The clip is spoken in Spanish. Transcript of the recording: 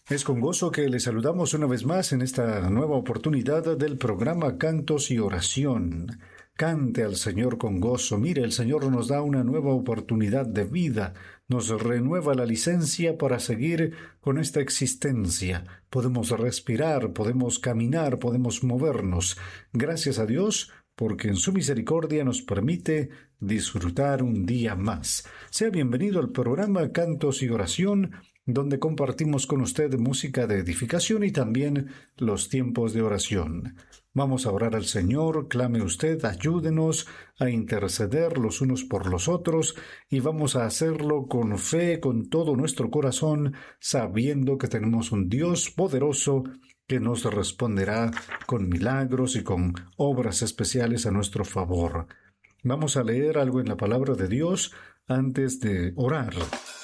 Es con gozo que le saludamos una vez más en esta nueva oportunidad del programa Cantos y Oración. Cante al Señor con gozo. Mire, el Señor nos da una nueva oportunidad de vida, nos renueva la licencia para seguir con esta existencia. Podemos respirar, podemos caminar, podemos movernos. Gracias a Dios, porque en su misericordia nos permite disfrutar un día más. Sea bienvenido al programa Cantos y Oración, donde compartimos con usted música de edificación y también los tiempos de oración. Vamos a orar al Señor, clame usted, ayúdenos a interceder los unos por los otros y vamos a hacerlo con fe, con todo nuestro corazón, sabiendo que tenemos un Dios poderoso que nos responderá con milagros y con obras especiales a nuestro favor. Vamos a leer algo en la palabra de Dios antes de orar.